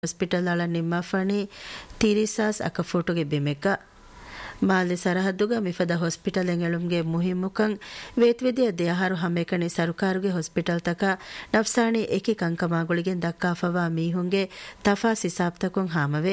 hospital ಅಳ ನಿಮ್ಮ ಫಣಿ ತಿರಿಸಾಸ್ ಅಕಫೋಟುಗೆ ಬೆಮೆಕ ಮಾಲೆ ಸರಹದ್ದುಗ ಮಿಫದ ಹಾಸ್ಪಿಟಲ್ ಎಂಗೆಳುಮ್ಗೆ ಮುಹಿಮ್ಮುಕಂ ವೇತ್ವೆದಿಯ ದೇಹಾರು ಹಮೇಕಣಿ ಸರುಕಾರುಗೆ ಹಾಸ್ಪಿಟಲ್ ತಕ ನಫ್ಸಾಣಿ ಏಕಿ ಕಂಕಮಾಗುಳಿಗೆ ದಕ್ಕಾಫವಾ ಮೀಹುಂಗೆ ತಫಾ ಸಿಸಾಬ್ತಕುಂ ಹಾಮವೆ